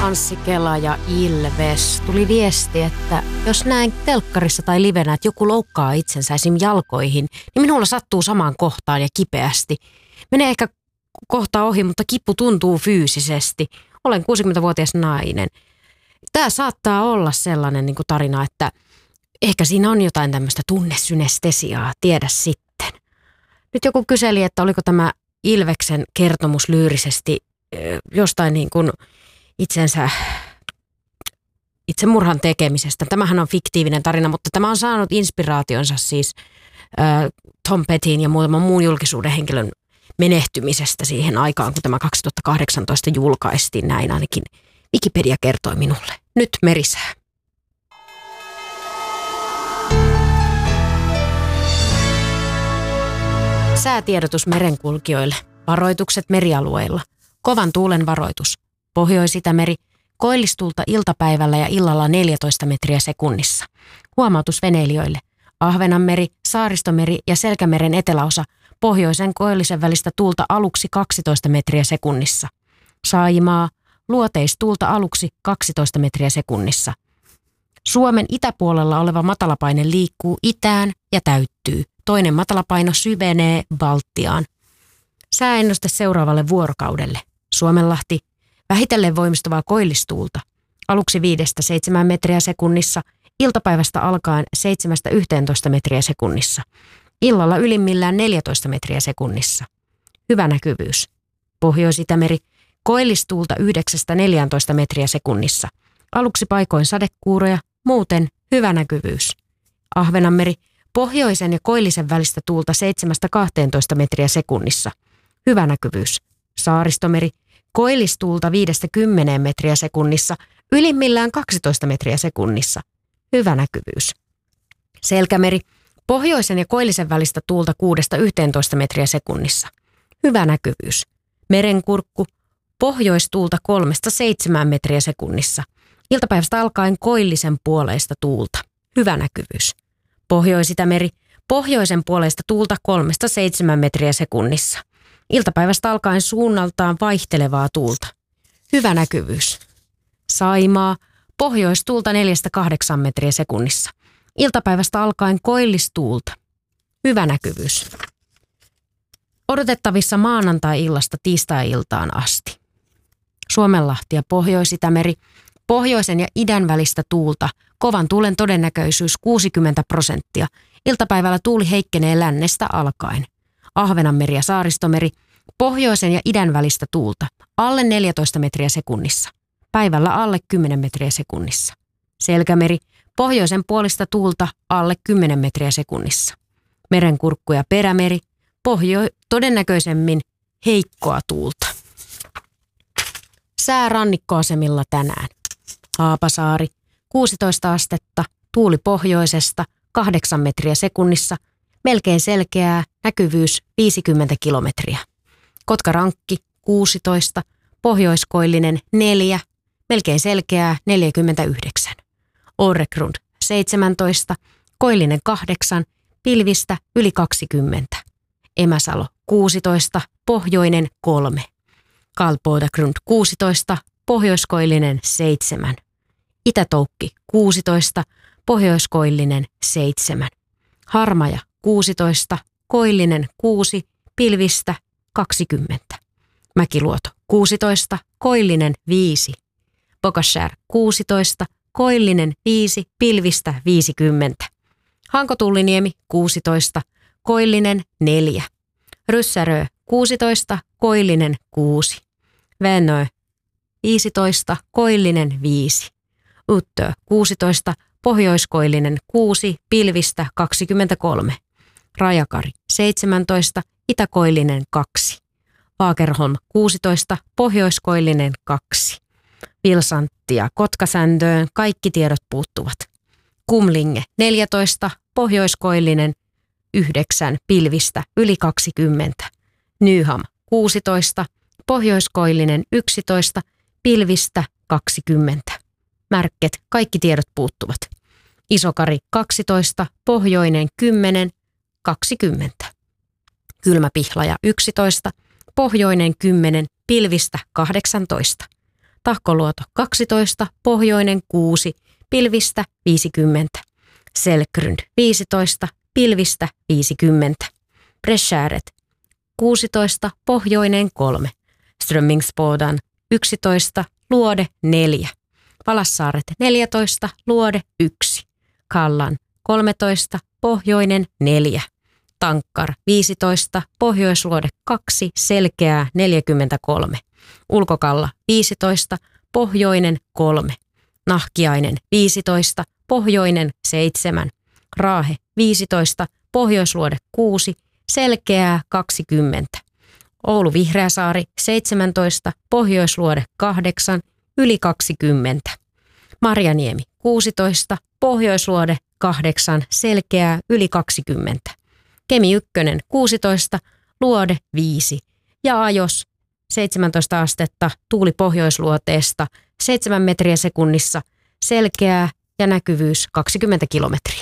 Anssi Kela ja Ilves. Tuli viesti, että jos näen telkkarissa tai livenä, että joku loukkaa itsensä esim. Jalkoihin, niin minulla sattuu samaan kohtaan ja kipeästi. Menee ehkä kohta ohi, mutta kipu tuntuu fyysisesti. Olen 60-vuotias nainen. Tämä saattaa olla sellainen niin kuin tarina, että ehkä siinä on jotain tämmöistä tunnesynestesiaa, tiedä sitten. Nyt joku kyseli, että oliko tämä Ilveksen kertomus lyyrisesti jostain niin kuin itsemurhan tekemisestä. Tämähän on fiktiivinen tarina, mutta tämä on saanut inspiraationsa siis Tom Pettyn ja muutaman muun julkisuuden henkilön menehtymisestä siihen aikaan, kun tämä 2018 julkaistiin. Näin ainakin Wikipedia kertoi minulle. Nyt merisää. Säätiedotus merenkulkijoille. Varoitukset merialueilla. Kovan tuulen varoitus. Pohjois-Itämeri. Koillistuulta iltapäivällä ja illalla 14 metriä sekunnissa. Huomautus veneilijöille. Ahvenanmeri, Saaristomeri ja Selkämeren eteläosa. Pohjoisen koillisen välistä tuulta aluksi 12 metriä sekunnissa. Saimaa. Luoteistuulta aluksi 12 metriä sekunnissa. Suomen itäpuolella oleva matalapaine liikkuu itään ja täyttyy. Toinen matalapaino syvenee Baltiaan. Sääennuste seuraavalle vuorokaudelle. Suomenlahti. Vähitellen voimistuvaa koillistuulta. Aluksi 5-7 metriä sekunnissa. Iltapäivästä alkaen 7-11 metriä sekunnissa. Illalla ylimmillään 14 metriä sekunnissa. Hyvä näkyvyys. Pohjois-Itämeri. Koillistuulta 9-14 metriä sekunnissa. Aluksi paikoin sadekuuroja, muuten hyvä näkyvyys. Ahvenanmeri. Pohjoisen ja koillisen välistä tuulta 7-12 metriä sekunnissa. Hyvä näkyvyys. Saaristomeri. Koillistuulta 5-10 metriä sekunnissa. Ylimmillään 12 metriä sekunnissa. Hyvä näkyvyys. Selkämeri. Pohjoisen ja koillisen välistä tuulta 6-11 metriä sekunnissa. Hyvä näkyvyys. Merenkurkku. Pohjoistuulta 3-7 metriä sekunnissa. Iltapäivästä alkaen koillisen puoleista tuulta. Hyvä näkyvyys. Pohjois-Itämeri. Pohjoisen puoleista tuulta 3-7 metriä sekunnissa. Iltapäivästä alkaen suunnaltaan vaihtelevaa tuulta. Hyvä näkyvyys. Saimaa. Pohjoistuulta 4-8 metriä sekunnissa. Iltapäivästä alkaen koillistuulta. Hyvä näkyvyys. Odotettavissa maanantai-illasta tiistai-iltaan asti. Suomenlahti ja Pohjois-Itämeri. Pohjoisen ja idän välistä tuulta. Kovan tuulen todennäköisyys 60%. Iltapäivällä tuuli heikkenee lännestä alkaen. Ahvenanmeri ja Saaristomeri. Pohjoisen ja idän välistä tuulta. Alle 14 metriä sekunnissa. Päivällä alle 10 metriä sekunnissa. Selkämeri. Pohjoisen puolista tuulta alle 10 metriä sekunnissa. Merenkurkku ja Perämeri. Todennäköisemmin heikkoa tuulta. Sää rannikkoasemilla tänään. Haapasaari. 16 astetta. Tuuli pohjoisesta 8 metriä sekunnissa. Melkein selkeää. Näkyvyys 50 kilometriä. Kotkarankki 16. Pohjoiskoillinen 4. Melkein selkeää 49. Åregrund 17. Koillinen 8. Pilvistä yli 20. Emäsalo 16. Pohjoinen 3. Karlbodagrund 16. Pohjoiskoillinen 7. Itätoukki 16. Pohjoiskoillinen 7. Harmaja 16. Koillinen 6. Pilvistä 20. Mäkiluoto 16. Koillinen 5. Bockasjär 16. Koillinen 5. Pilvistä 50. Hankotulliniemi 16. Koillinen 4. Ryssärö 16. Koillinen 6. Vänö 15. Koillinen 5. Uttö 16. Pohjoiskoillinen 6. Pilvistä 23. Rajakari 17. Itäkoillinen 2. Fagerholm 16. Pohjoiskoillinen 2. Vilsantti ja Kotkasändöön kaikki tiedot puuttuvat. Kumlinge 14. Pohjoiskoillinen 9. Pilvistä yli 20. Nyham 16. Pohjoiskoillinen 11. Pilvistä 20. Märket kaikki tiedot puuttuvat. Isokari 12. Pohjoinen 10. 20. Kylmäpihlaja 11. Pohjoinen 10. Pilvistä 18. Tahkoluoto 12, pohjoinen 6, pilvistä 50. Selkrund 15, pilvistä 50. Bräskääret 16, pohjoinen 3. Strömmingsbodan 11, luode 4. Palassaaret 14, luode 1. Kallan 13, pohjoinen 4. Tankkar 15, pohjoisluode 2, selkeää 43. Ulkokalla 15, pohjoinen 3. Nahkiainen 15, pohjoinen 7. Raahe 15, pohjoisluode 6, selkeää 20. Oulu Vihreäsaari 17, pohjoisluode 8, yli 20. Marjaniemi 16, pohjoisluode 8, selkeää yli 20. Kemi 1 16, luode 5 ja ajos 17 astetta, tuuli pohjoisluoteesta 7 metriä sekunnissa, selkeää ja näkyvyys 20 kilometriä.